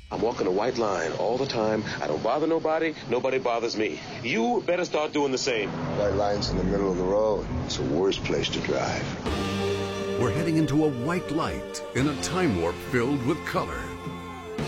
I'm walking a white line all the time. I don't bother nobody. Nobody bothers me. You better start doing the same. White line's in the middle of the road. It's the worst place to drive. We're heading into a white light in a time warp filled with color.